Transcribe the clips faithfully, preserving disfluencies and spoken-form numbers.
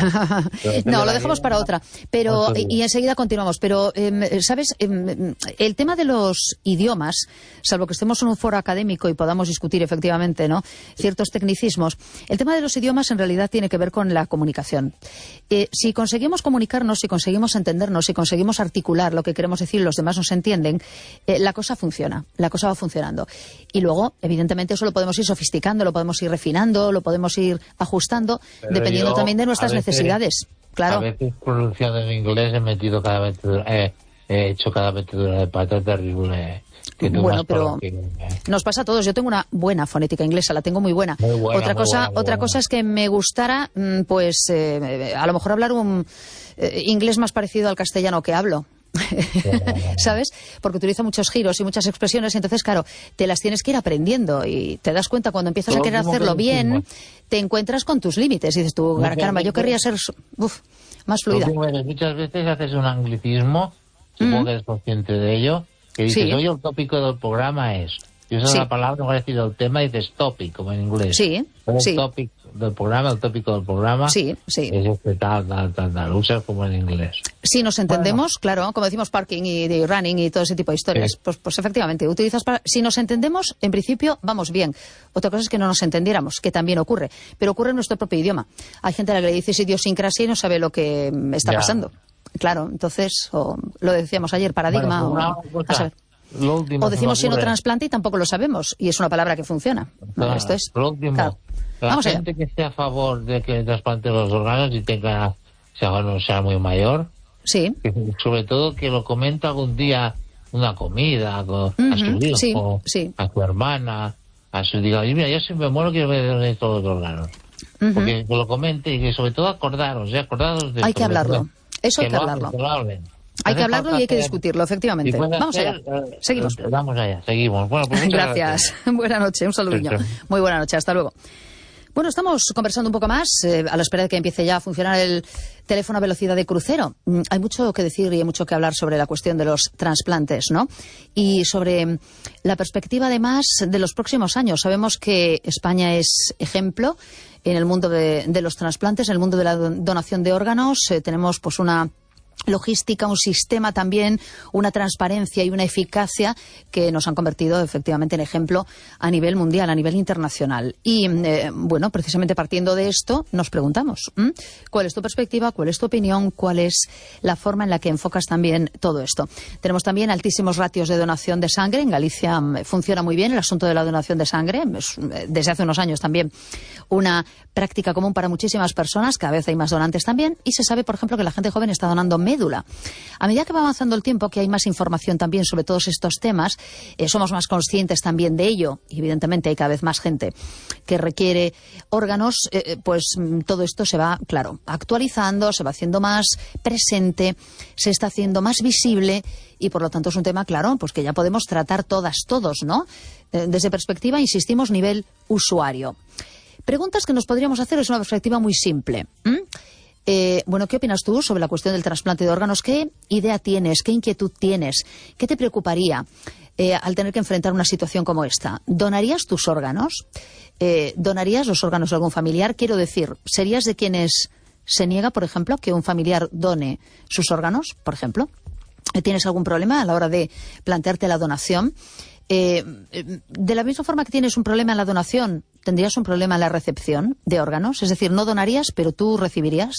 No, lo dejamos para otra. Pero, y, y enseguida continuamos. Pero, eh, ¿sabes? Eh, el tema de los idiomas, salvo que estemos en un foro académico y podamos discutir efectivamente, ¿no?, ciertos tecnicismos, el tema de los idiomas en realidad tiene que ver con la comunicación. Eh, si conseguimos comunicarnos, si conseguimos entendernos, si conseguimos articular lo que queremos decir, los demás nos entienden, eh, la cosa funciona, la cosa va funcionando. Y luego, evidentemente, eso lo podemos ir sofisticando, lo podemos ir refinando, lo podemos ir ajustando, pero dependiendo yo, también de nuestras veces, necesidades. Claro. A veces pronunciando en inglés he metido cada metedura, eh, he hecho cada metedura de pata terrible. Que bueno, pero que, eh. nos pasa a todos. Yo tengo una buena fonética inglesa, la tengo muy buena. Muy buena otra muy cosa, buena, muy otra buena. cosa es que me gustara, pues, eh, a lo mejor hablar un eh, inglés más parecido al castellano que hablo. ¿Sabes? Porque utiliza muchos giros y muchas expresiones, y entonces, claro, te las tienes que ir aprendiendo y te das cuenta cuando empiezas Todo a querer hacerlo bien, te encuentras con tus límites y dices tú, caramba, yo querría ser uf, más fluida. Muchas veces haces un anglicismo, supongo mm. que eres consciente de ello, que dices, sí. Oye, el tópico del programa es... Y usas sí. la palabra, no has decidido el tema, y dices topic, como en inglés. Sí, el sí. topic del programa, el tópico del programa, sí, sí. es este tal, tal, tal, tal, usas como en inglés. Si nos entendemos, bueno. Claro, como decimos parking y, y running y todo ese tipo de historias, sí. pues, pues efectivamente, utilizas para... Si nos entendemos, en principio, vamos bien. Otra cosa es que no nos entendiéramos, que también ocurre, pero ocurre en nuestro propio idioma. Hay gente a la que le dices idiosincrasia y no sabe lo que está ya. pasando. Claro, entonces, o lo decíamos ayer, paradigma, bueno, o... A saber. O decimos seno-trasplante y tampoco lo sabemos, y es una palabra que funciona. Claro, esto es, lo último, claro. la Vamos gente allá. que esté a favor de que trasplante los órganos y tenga, sea, no sea muy mayor, sí. que, sobre todo que lo comenta algún día una comida con, uh-huh. a su hijo, sí, sí. a su hermana, a su diga, oye, mira, yo si me muero quiero ver todos los órganos. Uh-huh. Porque que lo comente y que sobre todo acordaros, ¿eh? acordaros de hay que hablarlo, eso hay que, que hablarlo. Que lo hablen. Hay que hablarlo y hay que discutirlo, efectivamente. Vamos hacer, allá. Eh, Seguimos. Vamos allá, seguimos. Bueno, pues muchas gracias. gracias. Buenas noches, un saludillo. Sí, sí. Muy buena noche, hasta luego. Bueno, estamos conversando un poco más eh, a la espera de que empiece ya a funcionar el teléfono a velocidad de crucero. Mm, hay mucho que decir y hay mucho que hablar sobre la cuestión de los trasplantes, ¿no? Y sobre la perspectiva, además, de los próximos años. Sabemos que España es ejemplo en el mundo de, de los trasplantes, en el mundo de la donación de órganos. Eh, tenemos, pues, una logística, un sistema también, una transparencia y una eficacia que nos han convertido efectivamente en ejemplo a nivel mundial, a nivel internacional. Y eh, bueno, precisamente partiendo de esto nos preguntamos ¿m? ¿cuál es tu perspectiva, cuál es tu opinión, cuál es la forma en la que enfocas también todo esto? Tenemos también altísimos ratios de donación de sangre. En Galicia funciona muy bien el asunto de la donación de sangre. Es, desde hace unos años también una práctica común para muchísimas personas. Cada vez hay más donantes también y se sabe, por ejemplo, que la gente joven está donando médula. A medida que va avanzando el tiempo, que hay más información también sobre todos estos temas, eh, somos más conscientes también de ello, y evidentemente hay cada vez más gente que requiere órganos, eh, pues todo esto se va, claro, actualizando, se va haciendo más presente, se está haciendo más visible, y por lo tanto es un tema, claro, pues que ya podemos tratar todas, todos, ¿no? Eh, desde perspectiva, insistimos, nivel usuario. Preguntas que nos podríamos hacer es una perspectiva muy simple. ¿Mm? Eh, bueno, ¿qué opinas tú sobre la cuestión del trasplante de órganos? ¿Qué idea tienes? ¿Qué inquietud tienes? ¿Qué te preocuparía eh, al tener que enfrentar una situación como esta? ¿Donarías tus órganos? Eh, ¿Donarías los órganos de algún familiar? Quiero decir, ¿serías de quienes se niega, por ejemplo, que un familiar done sus órganos, por ejemplo? ¿Tienes algún problema a la hora de plantearte la donación? Eh, de la misma forma que tienes un problema en la donación, ¿tendrías un problema en la recepción de órganos? Es decir, no donarías, pero tú recibirías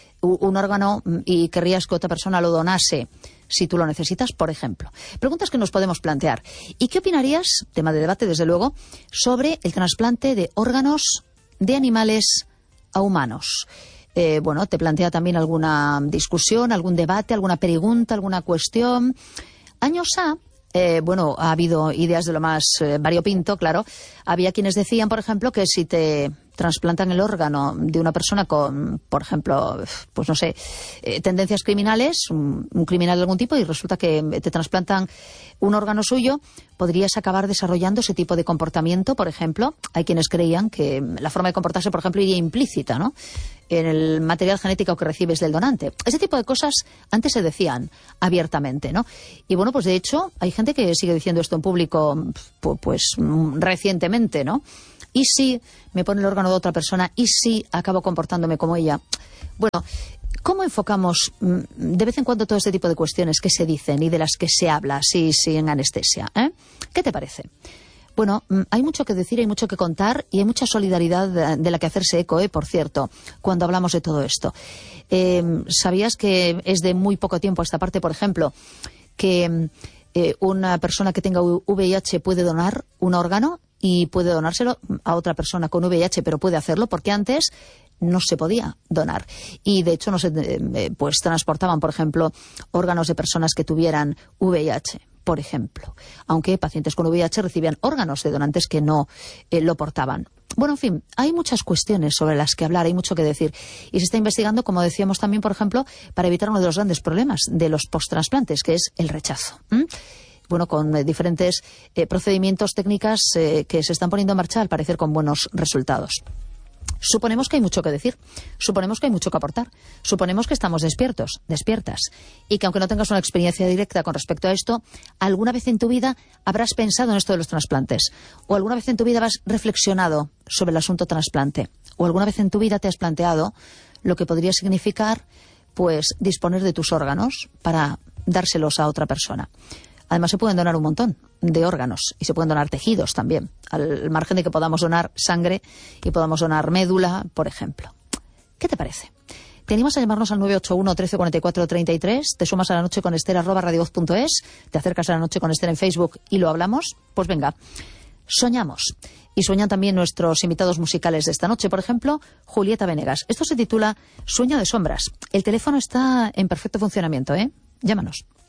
un órgano y querrías que otra persona lo donase si tú lo necesitas, por ejemplo. Preguntas que nos podemos plantear. ¿Y qué opinarías, tema de debate desde luego, sobre el trasplante de órganos de animales a humanos? Eh, bueno, te plantea también alguna discusión, algún debate, alguna pregunta, alguna cuestión. Años A, Eh, bueno, ha habido ideas de lo más eh, variopinto, claro. Había quienes decían, por ejemplo, que si te trasplantan el órgano de una persona con, por ejemplo, pues no sé, eh, tendencias criminales, un, un criminal de algún tipo, y resulta que te trasplantan un órgano suyo, podrías acabar desarrollando ese tipo de comportamiento, por ejemplo. Hay quienes creían que la forma de comportarse, por ejemplo, iría implícita, ¿no?, en el material genético que recibes del donante. Ese tipo de cosas antes se decían abiertamente, ¿no? Y bueno, pues de hecho, hay gente que sigue diciendo esto en público, pues recientemente, ¿no? ¿Y si me pone el órgano de otra persona? ¿Y si acabo comportándome como ella? Bueno, ¿cómo enfocamos de vez en cuando todo este tipo de cuestiones que se dicen y de las que se habla así sin anestesia? ¿eh? ¿Qué te parece? Bueno, hay mucho que decir, hay mucho que contar y hay mucha solidaridad de la que hacerse eco, ¿eh? Por cierto, cuando hablamos de todo esto. Eh, ¿Sabías que es de muy poco tiempo a esta parte, por ejemplo, que eh, una persona que tenga V I H puede donar un órgano y puede donárselo a otra persona con V I H, pero puede hacerlo porque antes no se podía donar? Y de hecho no se eh, pues transportaban, por ejemplo, órganos de personas que tuvieran V I H, por ejemplo, aunque pacientes con V I H recibían órganos de donantes que no eh, lo portaban. Bueno, en fin, hay muchas cuestiones sobre las que hablar, hay mucho que decir. Y se está investigando, como decíamos también, por ejemplo, para evitar uno de los grandes problemas de los posttransplantes, que es el rechazo. ¿Mm? Bueno, con eh, diferentes eh, procedimientos, técnicas eh, que se están poniendo en marcha, al parecer con buenos resultados. Suponemos que hay mucho que decir, suponemos que hay mucho que aportar, suponemos que estamos despiertos, despiertas, y que aunque no tengas una experiencia directa con respecto a esto, alguna vez en tu vida habrás pensado en esto de los trasplantes, o alguna vez en tu vida habrás reflexionado sobre el asunto trasplante, o alguna vez en tu vida te has planteado lo que podría significar, pues, disponer de tus órganos para dárselos a otra persona. Además, se pueden donar un montón de órganos y se pueden donar tejidos también, al margen de que podamos donar sangre y podamos donar médula, por ejemplo. ¿Qué te parece? ¿Te animas a llamarnos al nueve ocho uno, trece, cuarenta y cuatro, treinta y tres? ¿Te sumas a La Noche con Ester arroba radiovoz punto es? ¿Te acercas a La Noche con Ester en Facebook y lo hablamos? Pues venga, soñamos. Y sueñan también nuestros invitados musicales de esta noche, por ejemplo, Julieta Venegas. Esto se titula Sueño de sombras. El teléfono está en perfecto funcionamiento, ¿eh? Llámanos.